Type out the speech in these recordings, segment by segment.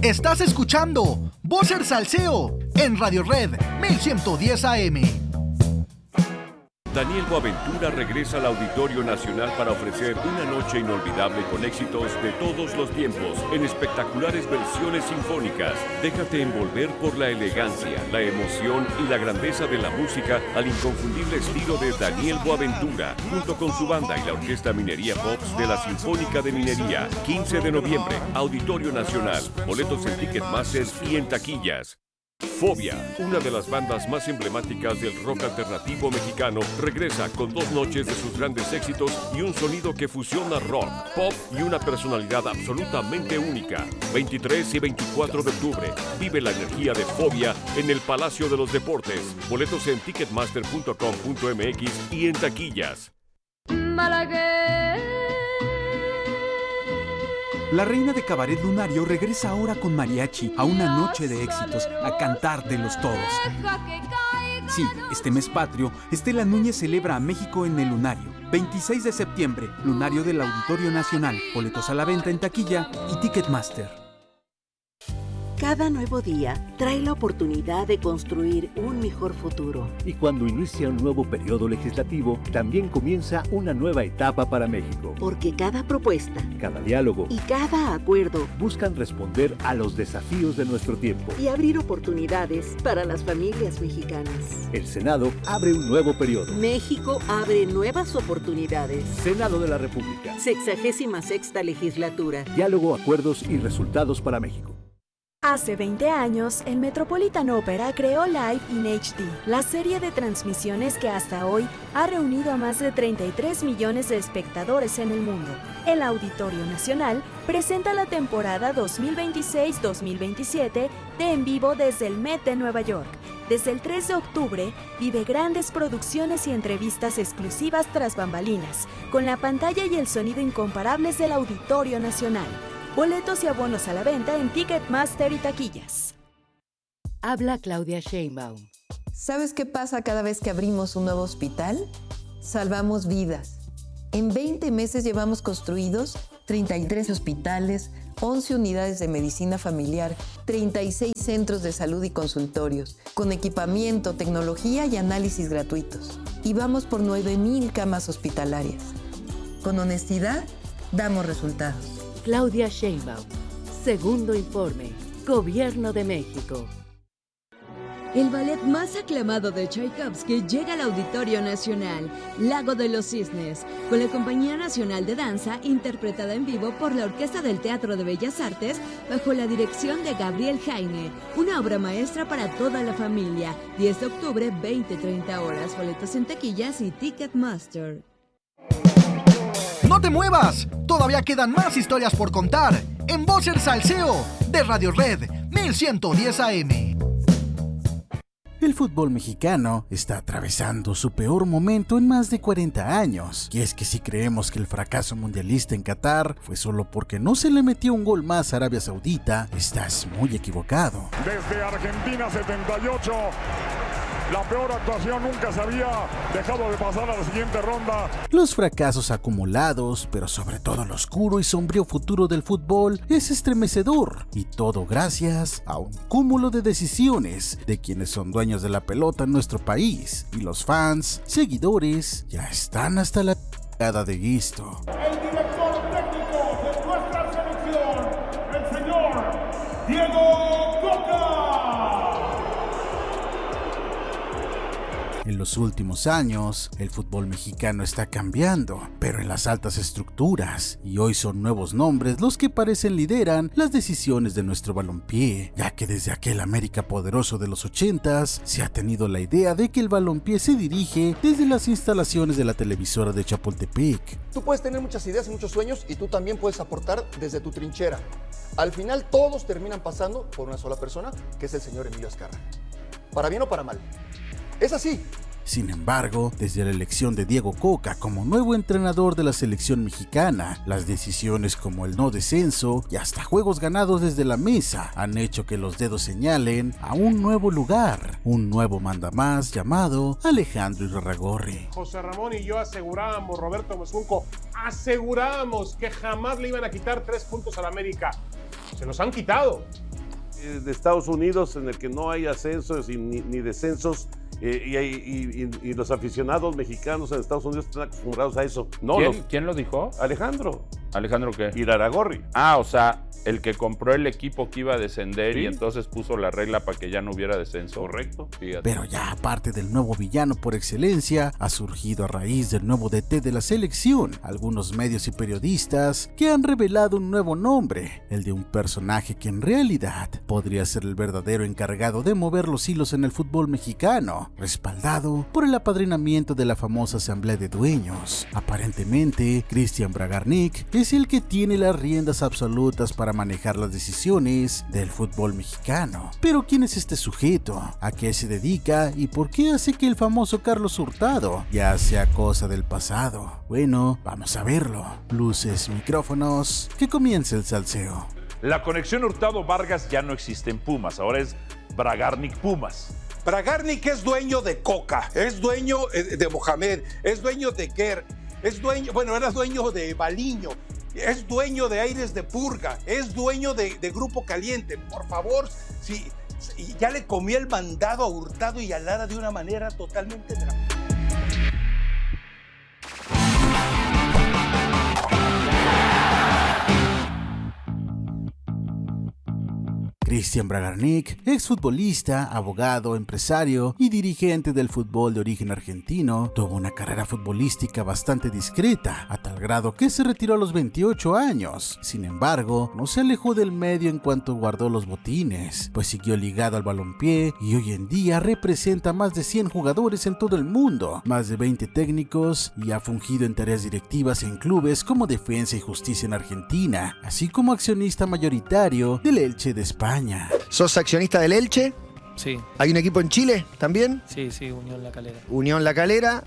Estás escuchando Vocer Salseo en Radio Red 1110 AM. Daniel Boaventura regresa al Auditorio Nacional para ofrecer una noche inolvidable con éxitos de todos los tiempos en espectaculares versiones sinfónicas. Déjate envolver por la elegancia, la emoción y la grandeza de la música al inconfundible estilo de Daniel Boaventura, junto con su banda y la Orquesta Minería Pops de la Sinfónica de Minería. 15 de noviembre, Auditorio Nacional. Boletos en Ticketmaster y en taquillas. Fobia, una de las bandas más emblemáticas del rock alternativo mexicano, regresa con 2 noches de sus grandes éxitos y un sonido que fusiona rock, pop y una personalidad absolutamente única. 23 y 24 de octubre, vive la energía de Fobia en el Palacio de los Deportes. Boletos en ticketmaster.com.mx y en taquillas. La reina de cabaret lunario regresa ahora con mariachi a una noche de éxitos, a cantártelos todos. Sí, este mes patrio, Estela Núñez celebra a México en el Lunario. 26 de septiembre, Lunario del Auditorio Nacional. Boletos a la venta en taquilla y Ticketmaster. Cada nuevo día trae la oportunidad de construir un mejor futuro. Y cuando inicia un nuevo periodo legislativo, también comienza una nueva etapa para México. Porque cada propuesta, cada diálogo y cada acuerdo buscan responder a los desafíos de nuestro tiempo y abrir oportunidades para las familias mexicanas. El Senado abre un nuevo periodo. México abre nuevas oportunidades. Senado de la República. 66ª legislatura. Diálogo, acuerdos y resultados para México. Hace 20 años, el Metropolitan Opera creó Live in HD, la serie de transmisiones que hasta hoy ha reunido a más de 33 millones de espectadores en el mundo. El Auditorio Nacional presenta la temporada 2026-2027 de En Vivo desde el Met de Nueva York. Desde el 3 de octubre, vive grandes producciones y entrevistas exclusivas tras bambalinas, con la pantalla y el sonido incomparables del Auditorio Nacional. Boletos y abonos a la venta en Ticketmaster y taquillas. Habla Claudia Sheinbaum. ¿Sabes qué pasa cada vez que abrimos un nuevo hospital? Salvamos vidas. En 20 meses llevamos construidos 33 hospitales, 11 unidades de medicina familiar, 36 centros de salud y consultorios, con equipamiento, tecnología y análisis gratuitos. Y vamos por 9,000 camas hospitalarias. Con honestidad, damos resultados. Claudia Sheinbaum. Segundo informe. Gobierno de México. El ballet más aclamado de Tchaikovsky llega al Auditorio Nacional, Lago de los Cisnes, con la Compañía Nacional de Danza, interpretada en vivo por la Orquesta del Teatro de Bellas Artes, bajo la dirección de Gabriel Jaime. Una obra maestra para toda la familia. 10 de octubre, 20-30 horas. Boletos en taquillas y Ticketmaster. ¡No te muevas! Todavía quedan más historias por contar en Vocer Salseo de Radio Red 1110 AM. El fútbol mexicano está atravesando su peor momento en más de 40 años. Y es que si creemos que el fracaso mundialista en Qatar fue solo porque no se le metió un gol más a Arabia Saudita, estás muy equivocado. Desde Argentina 78... la peor actuación, nunca se había dejado de pasar a la siguiente ronda. Los fracasos acumulados, pero sobre todo el oscuro y sombrío futuro del fútbol, es estremecedor. Y todo gracias a un cúmulo de decisiones de quienes son dueños de la pelota en nuestro país. Y los fans, seguidores, ya están hasta la cagada de guisto. El director técnico de nuestra selección, el señor Diego Coca. En los últimos años, el fútbol mexicano está cambiando, pero en las altas estructuras, y hoy son nuevos nombres los que parecen lideran las decisiones de nuestro balompié, ya que desde aquel América poderoso de los 80s, se ha tenido la idea de que el balompié se dirige desde las instalaciones de la televisora de Chapultepec. Tú puedes tener muchas ideas y muchos sueños, y tú también puedes aportar desde tu trinchera. Al final todos terminan pasando por una sola persona, que es el señor Emilio Azcárraga. Para bien o para mal. Es así. Sin embargo, desde la elección de Diego Coca como nuevo entrenador de la selección mexicana, las decisiones como el no descenso y hasta juegos ganados desde la mesa han hecho que los dedos señalen a un nuevo lugar, un nuevo mandamás llamado Alejandro Irarrágorri. José Ramón y yo asegurábamos, Roberto Mezcunco, asegurábamos que jamás le iban a quitar 3 puntos a la América. Se los han quitado. de Estados Unidos en el que no hay ascensos ni descensos. Y los aficionados mexicanos en Estados Unidos están acostumbrados a eso. No, ¿Quién lo dijo? Alejandro. ¿Alejandro qué? Iraragorri. O sea, el que compró el equipo que iba a descender, ¿sí? Y entonces puso la regla para que ya no hubiera descenso. Correcto. Fíjate. Pero ya aparte del nuevo villano por excelencia, ha surgido a raíz del nuevo DT de la selección algunos medios y periodistas que han revelado un nuevo nombre, el de un personaje que en realidad podría ser el verdadero encargado de mover los hilos en el fútbol mexicano, respaldado por el apadrinamiento de la famosa Asamblea de Dueños. Aparentemente, Cristian Bragarnik es el que tiene las riendas absolutas para manejar las decisiones del fútbol mexicano. Pero ¿quién es este sujeto? ¿A qué se dedica? ¿Y por qué hace que el famoso Carlos Hurtado ya sea cosa del pasado? Bueno, vamos a verlo. Luces, micrófonos, que comience el salseo. La conexión Hurtado-Vargas ya no existe en Pumas, ahora es Bragarnik-Pumas. Bragarnik es dueño de Coca, es dueño de Mohamed, es dueño de Kerr, era dueño de Baliño, es dueño de Aires de Purga, es dueño de Grupo Caliente. Por favor, si ya le comí el mandado a Hurtado y a Lara de una manera totalmente dramática. Cristian Bragarnik, exfutbolista, abogado, empresario y dirigente del fútbol de origen argentino, tuvo una carrera futbolística bastante discreta, a tal grado que se retiró a los 28 años. Sin embargo, no se alejó del medio en cuanto guardó los botines, pues siguió ligado al balompié y hoy en día representa a más de 100 jugadores en todo el mundo, más de 20 técnicos y ha fungido en tareas directivas en clubes como Defensa y Justicia en Argentina, así como accionista mayoritario del Elche de España. ¿Sos accionista del Elche? Sí. ¿Hay un equipo en Chile también? Sí, Unión La Calera. Unión La Calera.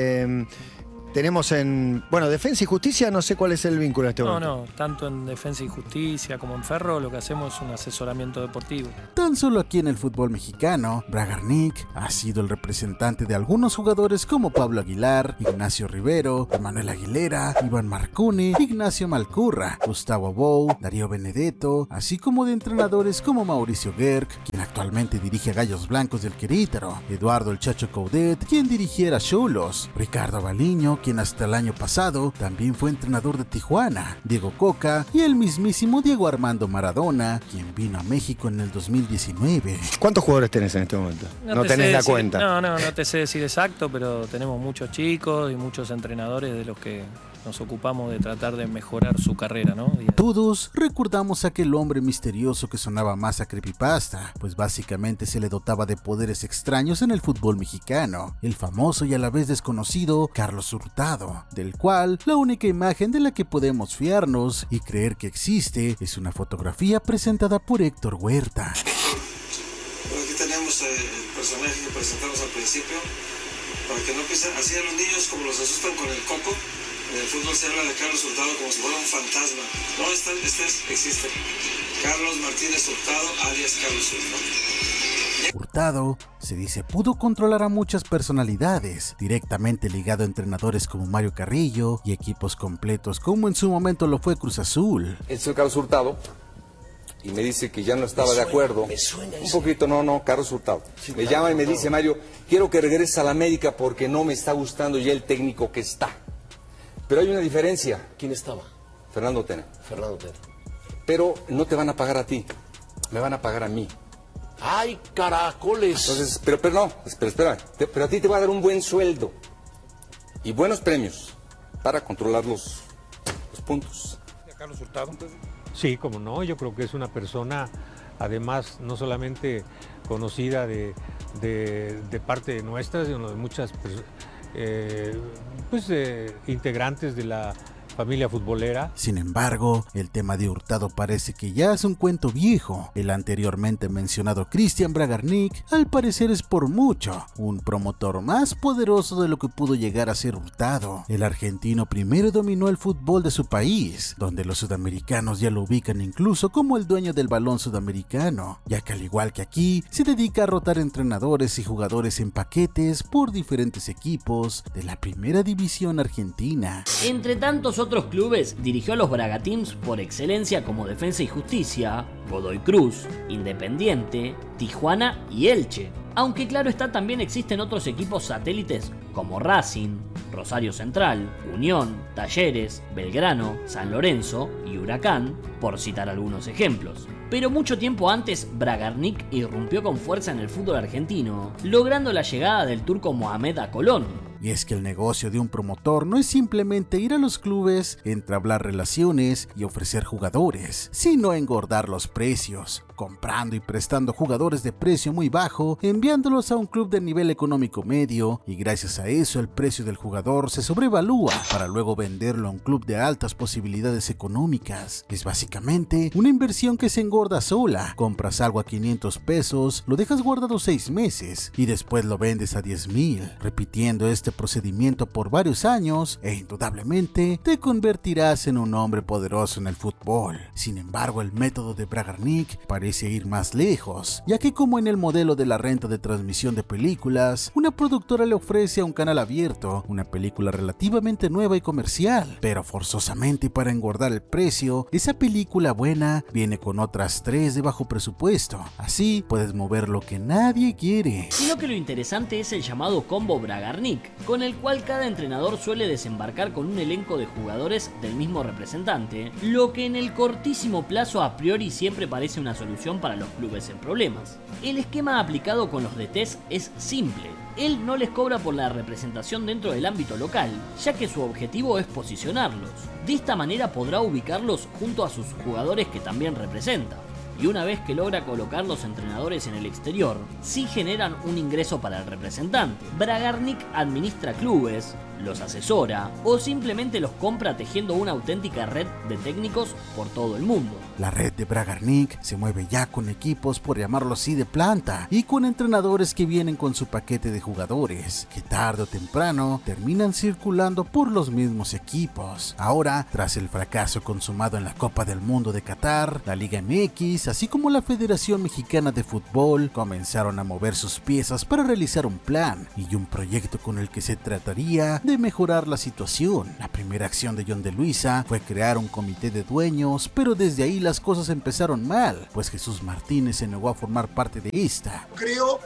Tenemos Defensa y Justicia, no sé cuál es el vínculo en este momento. No, tanto en Defensa y Justicia como en Ferro, lo que hacemos es un asesoramiento deportivo. Tan solo aquí en el fútbol mexicano, Bragarnik ha sido el representante de algunos jugadores como Pablo Aguilar, Ignacio Rivero, Manuel Aguilera, Iván Marcone, Ignacio Malcurra, Gustavo Bou, Darío Benedetto, así como de entrenadores como Mauricio Gerg, quien actualmente dirige a Gallos Blancos del Querétaro, Eduardo El Chacho Coudet, quien dirigiera Xolos, Ricardo Baliño, quien hasta el año pasado también fue entrenador de Tijuana, Diego Coca y el mismísimo Diego Armando Maradona, quien vino a México en el 2019. ¿Cuántos jugadores tenés en este momento? No tenés la cuenta. No te sé decir exacto, pero tenemos muchos chicos y muchos entrenadores de los que nos ocupamos de tratar de mejorar su carrera, ¿no? Todos recordamos a aquel hombre misterioso que sonaba más a creepypasta, pues básicamente se le dotaba de poderes extraños en el fútbol mexicano, el famoso y a la vez desconocido Carlos Hurtado, del cual la única imagen de la que podemos fiarnos y creer que existe es una fotografía presentada por Héctor Huerta. Aquí tenemos el personaje que presentamos al principio, para que no piensen así a los niños como los asustan con el coco. En el fútbol se habla de Carlos Hurtado como si fuera un fantasma. No, existe. Carlos Martínez Hurtado, alias Carlos Hurtado. Hurtado, se dice, pudo controlar a muchas personalidades, directamente ligado a entrenadores como Mario Carrillo y equipos completos como en su momento lo fue Cruz Azul. Soy Carlos Hurtado y me dice que ya no estaba de acuerdo. Un poquito, no, Carlos Hurtado. Me llama y me dice, Mario, quiero que regreses a la América porque no me está gustando ya el técnico que está. Pero hay una diferencia. ¿Quién estaba? Fernando Tena. Fernando Tena. Pero no te van a pagar a ti, me van a pagar a mí. ¡Ay, caracoles! Entonces, pero espera, pero a ti te va a dar un buen sueldo y buenos premios para controlar los puntos. Carlos Hurtado. Sí, como no, yo creo que es una persona, además, no solamente conocida de parte nuestra, sino de muchas personas. Integrantes de la familia futbolera. Sin embargo, el tema de Hurtado parece que ya es un cuento viejo. El anteriormente mencionado Cristian Bragarnik, al parecer es por mucho un promotor más poderoso de lo que pudo llegar a ser Hurtado. El argentino primero dominó el fútbol de su país, donde los sudamericanos ya lo ubican incluso como el dueño del balón sudamericano, ya que al igual que aquí, se dedica a rotar entrenadores y jugadores en paquetes por diferentes equipos de la primera división argentina. Entre tantos otros clubes dirigió a los Bragantines por excelencia como Defensa y Justicia, Godoy Cruz, Independiente, Tijuana y Elche. Aunque claro está, también existen otros equipos satélites como Racing, Rosario Central, Unión, Talleres, Belgrano, San Lorenzo y Huracán, por citar algunos ejemplos. Pero mucho tiempo antes, Bragarnik irrumpió con fuerza en el fútbol argentino, logrando la llegada del turco Mohamed a Colón. Y es que el negocio de un promotor no es simplemente ir a los clubes, entablar relaciones y ofrecer jugadores, sino engordar los precios, comprando y prestando jugadores de precio muy bajo, enviándolos a un club de nivel económico medio, y gracias a eso el precio del jugador se sobrevalúa para luego venderlo a un club de altas posibilidades económicas. Es básicamente una inversión que se engorda sola. Compras algo a 500 pesos, lo dejas guardado 6 meses y después lo vendes a 10,000, repitiendo este procedimiento por varios años e indudablemente te convertirás en un hombre poderoso en el fútbol. Sin embargo, el método de Bragarnik parece ir más lejos, ya que como en el modelo de la renta de transmisión de películas, una productora le ofrece a un canal abierto una película relativamente nueva y comercial, pero forzosamente para engordar el precio, esa película buena viene con otras 3 de bajo presupuesto. Así puedes mover lo que nadie quiere. Sino que lo interesante es el llamado combo Bragarnik, con el cual cada entrenador suele desembarcar con un elenco de jugadores del mismo representante, lo que en el cortísimo plazo a priori siempre parece una solución para los clubes en problemas. El esquema aplicado con los DTs es simple. Él no les cobra por la representación dentro del ámbito local, ya que su objetivo es posicionarlos. De esta manera podrá ubicarlos junto a sus jugadores que también representa. Y una vez que logra colocar los entrenadores en el exterior, sí generan un ingreso para el representante. Bragarnik administra clubes, los asesora o simplemente los compra tejiendo una auténtica red de técnicos por todo el mundo. La red de Bragarnik se mueve ya con equipos, por llamarlo así, de planta y con entrenadores que vienen con su paquete de jugadores, que tarde o temprano terminan circulando por los mismos equipos. Ahora, tras el fracaso consumado en la Copa del Mundo de Qatar, la Liga MX, así como la Federación Mexicana de Fútbol, comenzaron a mover sus piezas para realizar un plan y un proyecto con el que se trataría de mejorar la situación. La primera acción de John de Luisa fue crear un comité de dueños, pero desde ahí las cosas empezaron mal, pues Jesús Martínez se negó a formar parte de esta. Creo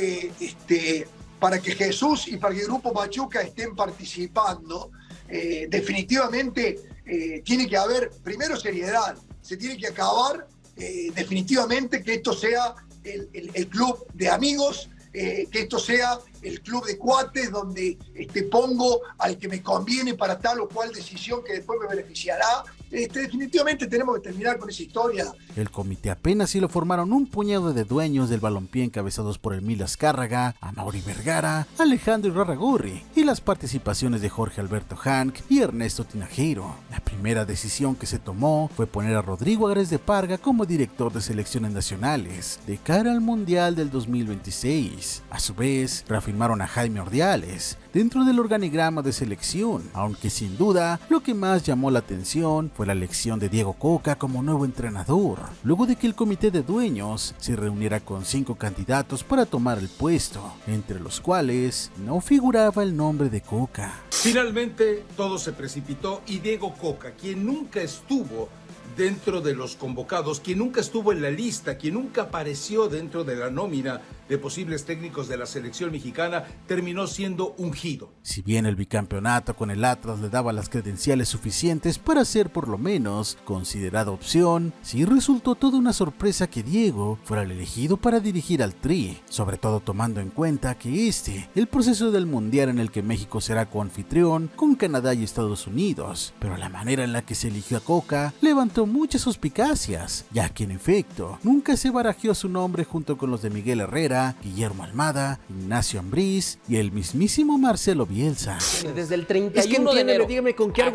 que para que Jesús y para que el Grupo Pachuca estén participando, definitivamente tiene que haber, primero, seriedad. Se tiene que acabar definitivamente que esto sea el club de amigos, que esto sea el club de cuates donde pongo al que me conviene para tal o cual decisión que después me beneficiará. Definitivamente tenemos que terminar con esa historia. El comité apenas si lo formaron un puñado de dueños del balompié encabezados por Emilio Azcárraga, Amaury Vergara, Alejandro Irarrágorri y las participaciones de Jorge Alberto Hank y Ernesto Tinajero. La primera decisión que se tomó fue poner a Rodrigo Agres de Parga como director de selecciones nacionales de cara al Mundial del 2026. A su vez, reafirmaron a Jaime Ordiales dentro del organigrama de selección, aunque sin duda lo que más llamó la atención fue la elección de Diego Coca como nuevo entrenador, luego de que el comité de dueños se reuniera con 5 candidatos para tomar el puesto, entre los cuales no figuraba el nombre de Coca. Finalmente todo se precipitó y Diego Coca, quien nunca estuvo dentro de los convocados, quien nunca estuvo en la lista, quien nunca apareció dentro de la nómina de posibles técnicos de la selección mexicana, terminó siendo ungido. Si bien el bicampeonato con el Atlas le daba las credenciales suficientes para ser por lo menos considerada opción, sí resultó toda una sorpresa que Diego fuera el elegido para dirigir al Tri, sobre todo tomando en cuenta que el proceso del Mundial en el que México será coanfitrión con Canadá y Estados Unidos, pero la manera en la que se eligió a Coca levantó muchas suspicacias, ya que en efecto nunca se barajeó su nombre junto con los de Miguel Herrera, Guillermo Almada, Ignacio Ambriz y el mismísimo Marcelo Bielsa. Desde el 31 de enero. Dígame con qué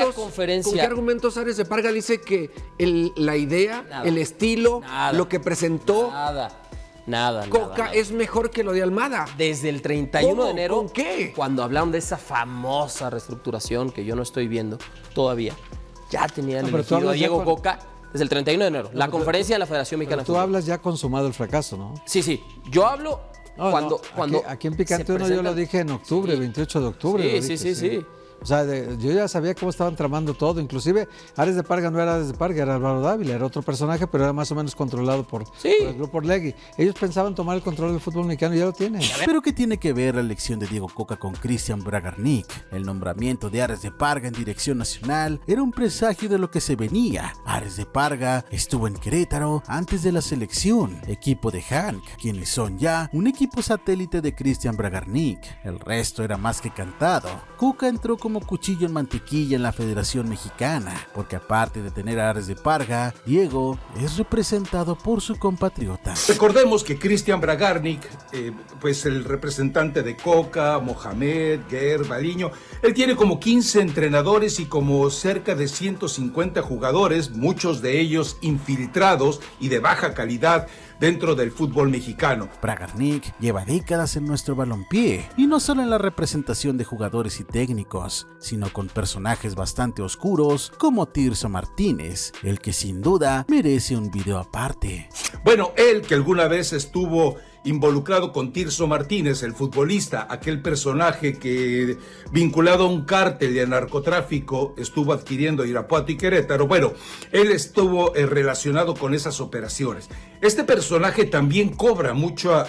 argumentos Agres de Parga dice que la idea, el estilo, lo que presentó Coca es mejor que lo de Almada. Desde el 31 de enero. ¿Con qué? Cuando hablaron de esa famosa reestructuración que yo no estoy viendo todavía, ya tenían elegido a Diego Coca. Desde el 31 de enero, la conferencia de la Federación Mexicana de Fútbol. Tú hablas ya consumado el fracaso, ¿no? Sí. Yo hablo cuando aquí en Picante 1 yo lo dije en octubre, 28 de octubre. Sí. O sea, yo ya sabía cómo estaban tramando todo. Inclusive, Ares de Parga no era Ares de Parga, era Álvaro Dávila, era otro personaje, pero era más o menos controlado por el grupo Orlegui. Ellos pensaban tomar el control del fútbol mexicano y ya lo tienen. Pero ¿qué tiene que ver la elección de Diego Coca con Cristian Bragarnik? El nombramiento de Ares de Parga en dirección nacional era un presagio de lo que se venía. Ares de Parga estuvo en Querétaro antes de la selección, equipo de Hank, quienes son ya un equipo satélite de Cristian Bragarnik. El resto era más que cantado. Coca entró como cuchillo en mantequilla en la Federación Mexicana, porque aparte de tener a Ares de Parga, Diego es representado por su compatriota. Recordemos que Cristian Bragarnik, pues el representante de Coca, Mohamed, Guer, Baliño, él tiene como 15 entrenadores y como cerca de 150 jugadores, muchos de ellos infiltrados y de baja calidad dentro del fútbol mexicano. Bragarnik lleva décadas en nuestro balompié, y no solo en la representación de jugadores y técnicos, sino con personajes bastante oscuros como Tirso Martínez, el que sin duda merece un video aparte. Bueno, él que alguna vez estuvo involucrado con Tirso Martínez, el futbolista, aquel personaje que vinculado a un cártel de narcotráfico estuvo adquiriendo Irapuato y Querétaro. Bueno, él estuvo relacionado con esas operaciones. Este personaje también cobra mucha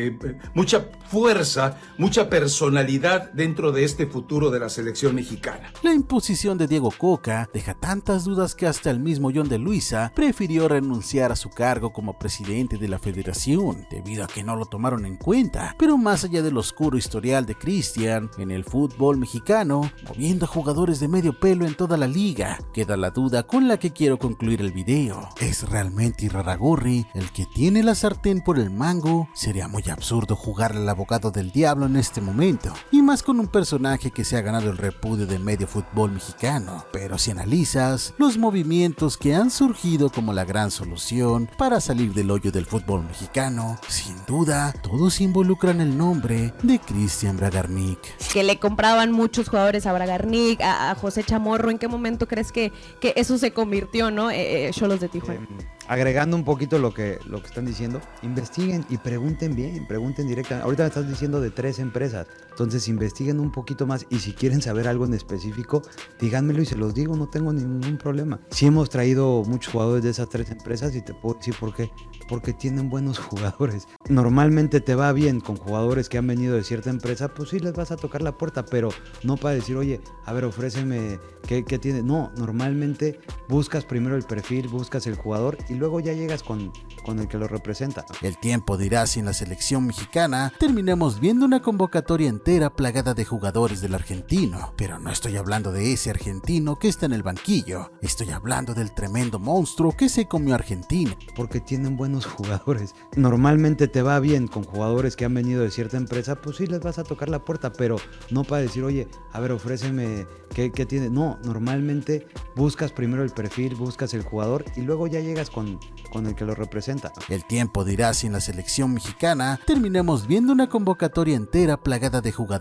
fuerza, mucha personalidad dentro de este futuro de la selección mexicana. La imposición de Diego Coca deja tantas dudas que hasta el mismo John de Luisa prefirió renunciar a su cargo como presidente de la federación, debido a que no lo tomaron en cuenta. Pero más allá del oscuro historial de Cristian en el fútbol mexicano, moviendo a jugadores de medio pelo en toda la liga, queda la duda con la que quiero concluir el video. ¿Es realmente Irarrágorri el que tiene la sartén por el mango? Sería muy absurdo jugarle al abogado del diablo en este momento, y más con un personaje que se ha ganado el repudio de medio fútbol mexicano. Pero si analizas los movimientos que han surgido como la gran solución para salir del hoyo del fútbol mexicano, sin duda todos involucran el nombre de Cristian Bragarnik. Que le compraban muchos jugadores a Bragarnik, a José Chamorro. ¿En qué momento crees que eso se convirtió, no? Xolos de Tijuana. Agregando un poquito lo que están diciendo, investiguen y pregunten bien, pregunten directamente. Ahorita me estás diciendo de 3 empresas, entonces investiguen un poquito más, y si quieren saber algo en específico, díganmelo y se los digo, no tengo ningún problema. Sí hemos traído muchos jugadores de esas 3 empresas y te puedo decir por qué. Porque tienen buenos jugadores. Normalmente te va bien con jugadores que han venido de cierta empresa, pues sí les vas a tocar la puerta, pero no para decir, oye, a ver, ofréceme, ¿qué tiene? No, normalmente buscas primero el perfil, buscas el jugador y luego ya llegas con el que lo representa. El tiempo dirá si en la selección mexicana terminemos viendo una convocatoria entera plagada de jugadores del argentino. Pero no estoy hablando de ese argentino que está en el banquillo, estoy hablando del tremendo monstruo que se comió Argentina. Porque tienen buenos jugadores. Normalmente te va bien con jugadores que han venido de cierta empresa, pues sí les vas a tocar la puerta, pero no para decir, oye, a ver, ofréceme, ¿qué tiene? No, normalmente buscas primero el perfil, buscas el jugador y luego ya llegas con el que lo representa. El tiempo dirá si en la selección mexicana terminemos viendo una convocatoria entera plagada de jugadores